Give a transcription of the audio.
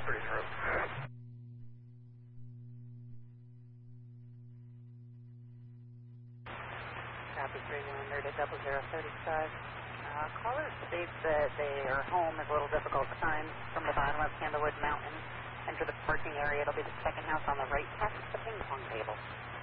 pretty true. Copy 3100 to 0035. Caller states that their home is a little difficult to find from the bottom of Candlewood Mountain. Enter the parking area. It'll be the second house on the right past the ping pong table.